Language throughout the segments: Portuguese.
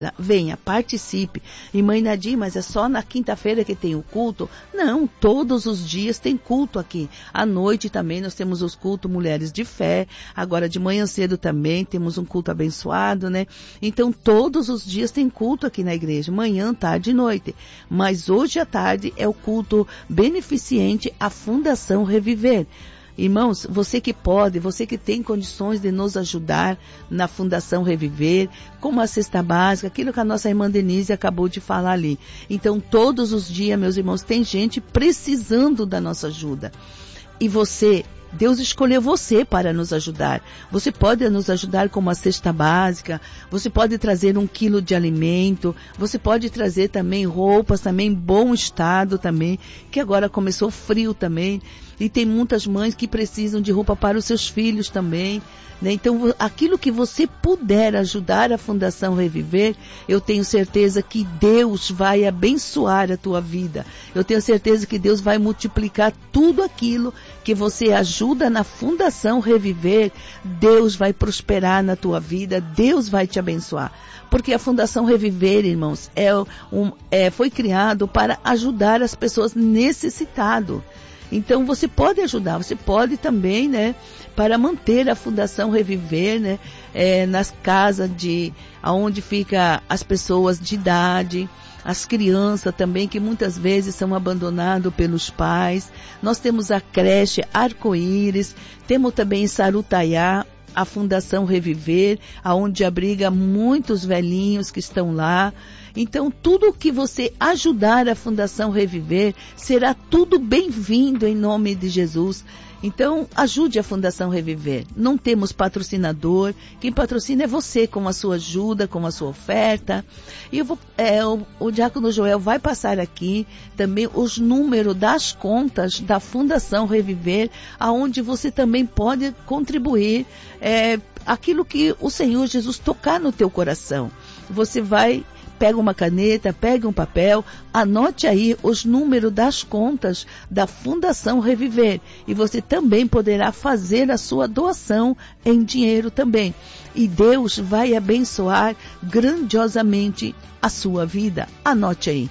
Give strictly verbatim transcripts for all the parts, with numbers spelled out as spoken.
Venha, participe. E mãe Nadir, mas é só na quinta-feira que tem o culto? Não, todos os dias tem culto aqui. À noite também nós temos os cultos Mulheres de Fé. Agora de manhã cedo também temos um culto abençoado, né? Então todos os dias tem culto aqui na igreja. Manhã, tarde e noite. Mas hoje à tarde é o culto beneficente à Fundação Reviver. Irmãos, você que pode, você que tem condições de nos ajudar na Fundação Reviver, como a cesta básica, aquilo que a nossa irmã Denise acabou de falar ali. Então, todos os dias, meus irmãos, tem gente precisando da nossa ajuda. E você, Deus escolheu você para nos ajudar. Você pode nos ajudar com uma cesta básica, você pode trazer um quilo de alimento, você pode trazer também roupas, também em bom estado também, que agora começou frio também. E tem muitas mães que precisam de roupa para os seus filhos também, né? Então, aquilo que você puder ajudar a Fundação Reviver, eu tenho certeza que Deus vai abençoar a tua vida. Eu tenho certeza que Deus vai multiplicar tudo aquilo que você ajuda na Fundação Reviver. Deus vai prosperar na tua vida, Deus vai te abençoar. Porque a Fundação Reviver, irmãos, é um, é, foi criado para ajudar as pessoas necessitadas. Então você pode ajudar, você pode também, né, para manter a Fundação Reviver, né, é, nas casas de, onde fica as pessoas de idade, as crianças também, que muitas vezes são abandonadas pelos pais. Nós temos a creche Arco-Íris, temos também em Sarutaiá, a Fundação Reviver, aonde abriga muitos velhinhos que estão lá. Então, tudo que você ajudar a Fundação Reviver, será tudo bem-vindo em nome de Jesus. Então, ajude a Fundação Reviver. Não temos patrocinador. Quem patrocina é você, com a sua ajuda, com a sua oferta. E eu vou, é, o, o Diácono Joel vai passar aqui também os números das contas da Fundação Reviver, aonde você também pode contribuir é, aquilo que o Senhor Jesus tocar no teu coração. Você vai... Pega uma caneta, pega um papel, anote aí os números das contas da Fundação Reviver. E você também poderá fazer a sua doação em dinheiro também. E Deus vai abençoar grandiosamente a sua vida. Anote aí.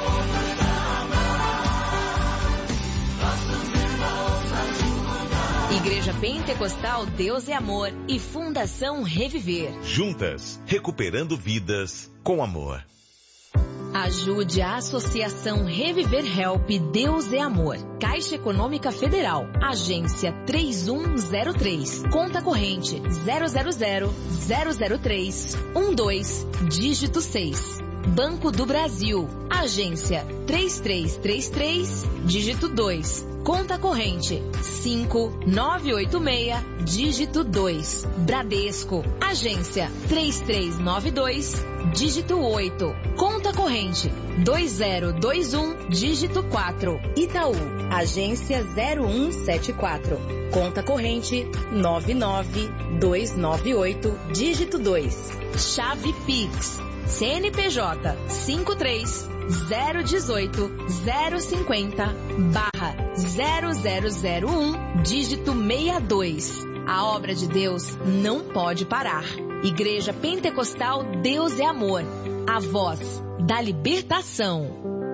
Igreja Pentecostal Deus é Amor e Fundação Reviver. Juntas, recuperando vidas com amor. Ajude a Associação Reviver Help Deus é Amor. Caixa Econômica Federal. Agência três um zero três. Conta corrente zero zero zero zero zero três um dois, dígito seis. Banco do Brasil. Agência três três três três, dígito dois. Conta corrente cinco nove oito seis, dígito dois. Bradesco. Agência três três nove dois, dígito oito. Conta corrente dois zero dois um, dígito quatro. Itaú. Agência zero um sete quatro. Conta corrente nove nove dois nove oito, dígito dois. Chave Pix. C N P J cinco três zero um oito zero cinco zero barra zero zero zero um, dígito sessenta e dois. A obra de Deus não pode parar. Igreja Pentecostal Deus é Amor. A voz da libertação.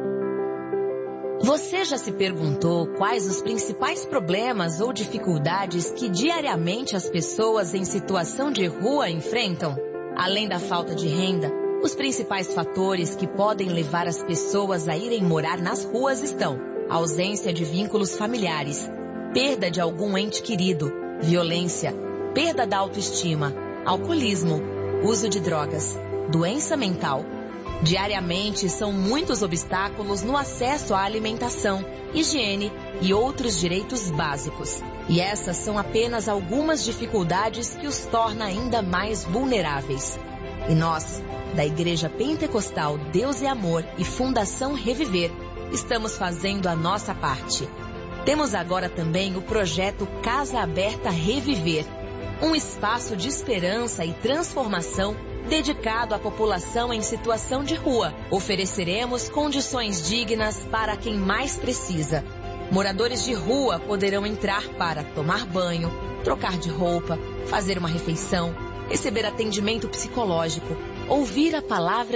Você já se perguntou quais os principais problemas ou dificuldades que diariamente as pessoas em situação de rua enfrentam? Além da falta de renda, os principais fatores que podem levar as pessoas a irem morar nas ruas estão: ausência de vínculos familiares, perda de algum ente querido, violência, perda da autoestima, alcoolismo, uso de drogas, doença mental. Diariamente são muitos obstáculos no acesso à alimentação, higiene e outros direitos básicos. E essas são apenas algumas dificuldades que os tornam ainda mais vulneráveis. E nós, da Igreja Pentecostal Deus é Amor e Fundação Reviver, estamos fazendo a nossa parte. Temos agora também o projeto Casa Aberta Reviver, um espaço de esperança e transformação dedicado à população em situação de rua. Ofereceremos condições dignas para quem mais precisa. Moradores de rua poderão entrar para tomar banho, trocar de roupa, fazer uma refeição, receber atendimento psicológico, Ouvir a palavra